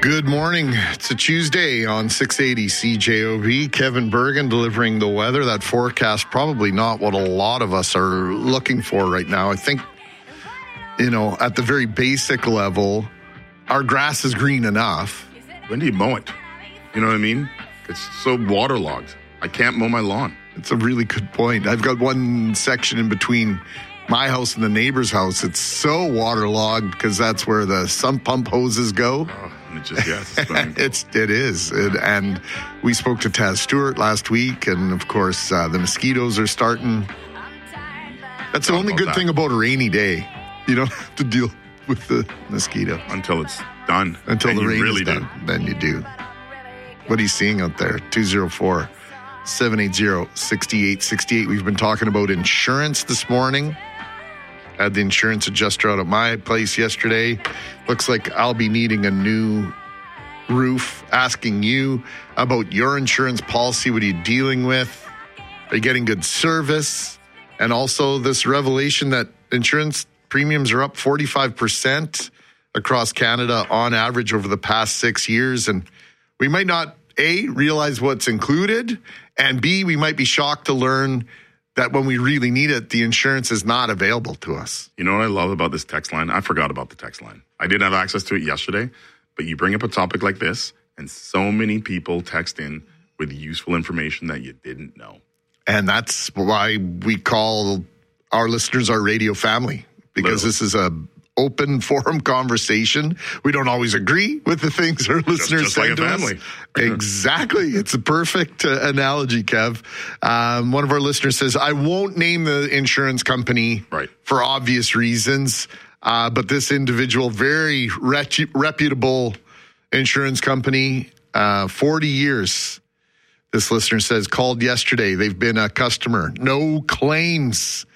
Good morning. It's a Tuesday on 680 CJOB. Kevin Bergen delivering the weather. That forecast probably not what a lot of us are looking for right now. I think, at the very basic level, our grass is green enough. When do you mow it? You know what I mean? It's so waterlogged. I can't mow my lawn. It's a really good point. I've got one section in between my house and the neighbor's house. It's so waterlogged because that's where the sump pump hoses go. It is. And we spoke to Taz Stewart last week, and of course, the mosquitoes are starting. That's the only good thing about a rainy day. You don't have to deal with the mosquito. Until it's done. Until the rain is done. Then you do. What are you seeing out there? 204-780-6868. We've been talking about insurance this morning. Had the insurance adjuster out at my place yesterday. Looks like I'll be needing a new roof. Asking you about your insurance policy. What are you dealing with? Are you getting good service? And also this revelation that insurance premiums are up 45% across Canada on average over the past 6 years. And we might not, A, realize what's included, and B, we might be shocked to learn that when we really need it, the insurance is not available to us. You know what I love about this text line? I forgot about the text line. I didn't have access to it yesterday, but you bring up a topic like this, and so many people text in with useful information that you didn't know. And that's why we call our listeners our radio family, because This is a open forum conversation. We don't always agree with the things our listeners just say like to a family. us. Exactly. It's a perfect analogy, Kev. One of our listeners says, I won't name the insurance company for obvious reasons, but this individual, very reputable insurance company, 40 years, this listener says, called yesterday. They've been a customer. No claims.